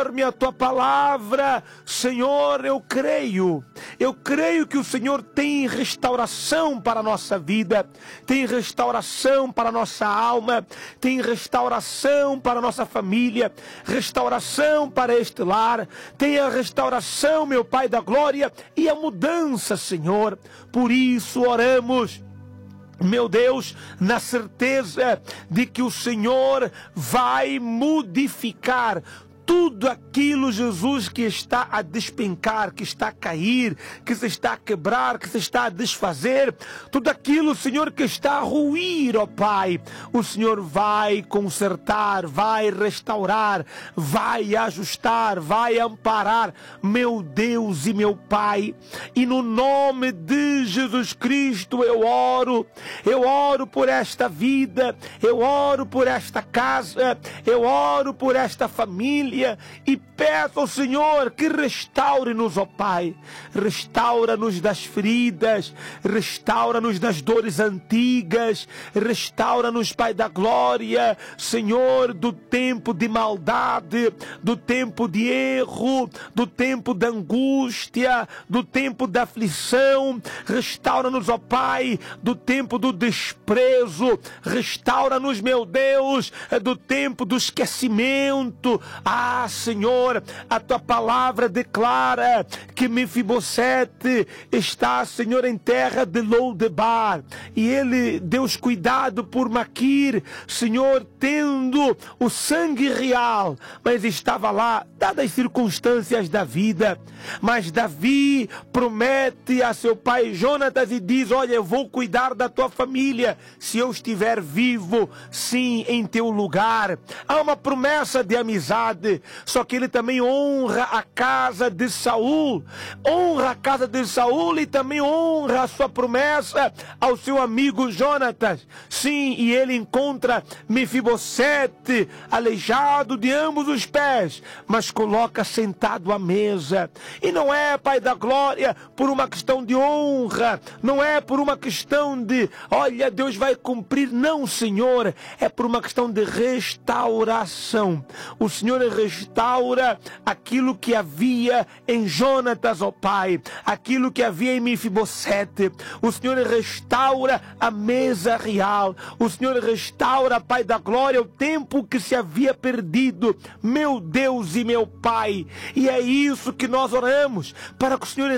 conforme a tua palavra, Senhor, eu creio que o Senhor tem restauração para a nossa vida, tem restauração para a nossa alma, tem restauração para a nossa família, restauração para este lar, tem a restauração, meu Pai da glória, e a mudança, Senhor. Por isso oramos, meu Deus, na certeza de que o Senhor vai modificar tudo aquilo, Jesus, que está a despencar, que está a cair, que se está a quebrar, que se está a desfazer, tudo aquilo, Senhor, que está a ruir, ó Pai, o Senhor vai consertar, vai restaurar, vai ajustar, vai amparar, meu Deus e meu Pai. E no nome de Jesus Cristo eu oro por esta vida, eu oro por esta casa, eu oro por esta família, e peço ao Senhor que restaure-nos, ó Pai. Restaura-nos das feridas, restaura-nos das dores antigas, restaura-nos, Pai da glória, Senhor, do tempo de maldade, do tempo de erro, do tempo da angústia, do tempo da aflição. Restaura-nos, ó Pai, do tempo do desprezo. Restaura-nos, meu Deus, do tempo do esquecimento. Senhor, a tua palavra declara que Mefibosete está, Senhor, em terra de Lodebar, e ele deu cuidado por Maquir, Senhor, tendo o sangue real, mas estava lá, dadas as circunstâncias da vida. Mas Davi promete a seu pai Jonatas e diz: olha, eu vou cuidar da tua família se eu estiver vivo, sim, em teu lugar. Há uma promessa de amizade, só que ele também honra a casa de Saul, e também honra a sua promessa ao seu amigo Jonatas. Sim, e ele encontra Mefibosete aleijado de ambos os pés, mas coloca sentado à mesa. E não é, Pai da glória, por uma questão de honra, não é por uma questão de, olha, Deus vai cumprir, não, Senhor, é por uma questão de restauração. O Senhor restaura aquilo que havia em Jonatas, ó Pai, aquilo que havia em Mefibosete. O Senhor restaura a mesa real, o Senhor restaura, Pai da glória, o tempo que se havia perdido, meu Deus e meu Pai. E é isso que nós oramos, para que o Senhor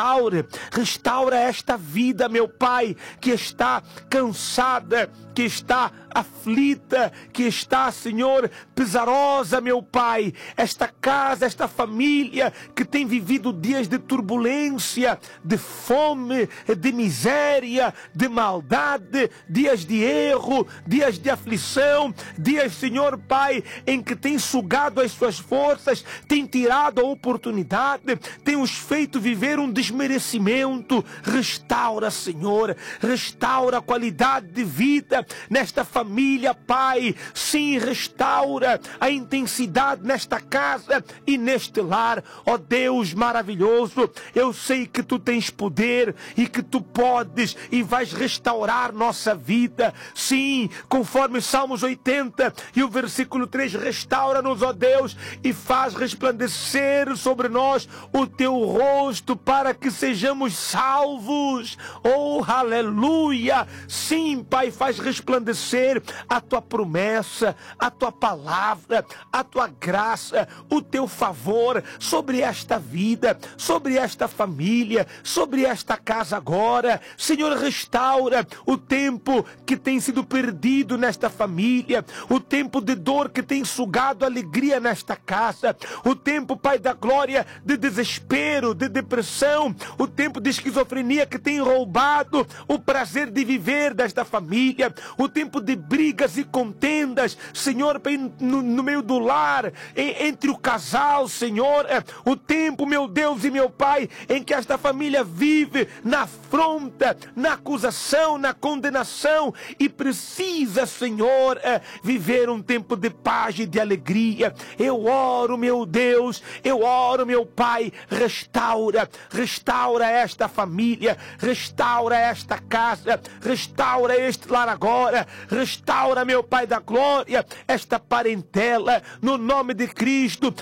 restaura esta vida, meu Pai, que está cansada, que está aflita, que está, Senhor, pesarosa, meu Pai. Esta casa, esta família que tem vivido dias de turbulência, de fome, de miséria, de maldade, dias de erro, dias de aflição, dias, Senhor Pai, em que tem sugado as suas forças, tem tirado a oportunidade, tem os feito viver um desmerecimento. Restaura, Senhor, restaura a qualidade de vida nesta família, Pai. Sim, restaura a intensidade nesta casa e neste lar. Ó Deus maravilhoso, eu sei que tu tens poder e que tu podes e vais restaurar nossa vida. Sim, conforme Salmos 80 e o versículo 3, restaura-nos, ó Deus, e faz resplandecer sobre nós o teu rosto para que sejamos salvos. Oh, aleluia! Sim, Pai, faz resplandecer a tua promessa, a tua palavra, a tua graça, o teu favor sobre esta vida, sobre esta família, sobre esta casa agora. Senhor, restaura o tempo que tem sido perdido nesta família, o tempo de dor que tem sugado a alegria nesta casa, o tempo, Pai da glória, de desespero, de depressão, o tempo de esquizofrenia que tem roubado o prazer de viver desta família, o tempo de brigas e contendas, Senhor, no meio do lar, entre o casal, Senhor, o tempo, meu Deus e meu Pai, em que esta família vive na afronta, na acusação, na condenação, e precisa, Senhor, viver um tempo de paz e de alegria. Eu oro, meu Deus, eu oro, meu Pai, restaura esta família, restaura esta casa, restaura este lar agora, restaura, meu Pai da glória, esta parentela, no nome de Cristo.